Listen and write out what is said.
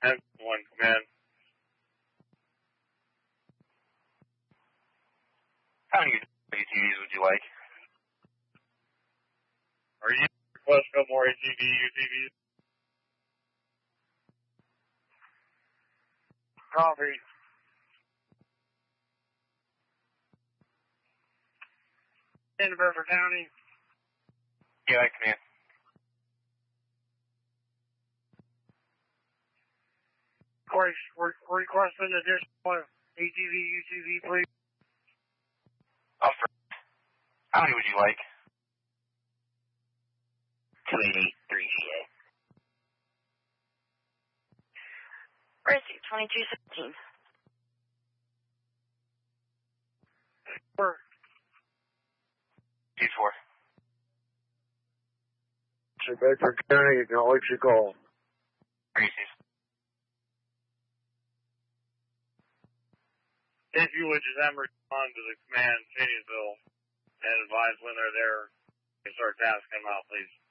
M1 command. How many ATVs would you like? Are you request no more UTVs? Copy. In Bedford County. Yeah, I can. Requesting additional ATV, UTV, please. How many would you like? 283 CA. Rescue 2217. Where? G4. To Bedford County, acknowledge your call. Reese's. If you would just have them respond to the command, Shadysville, and advise when they're there, and start tasking them out, please.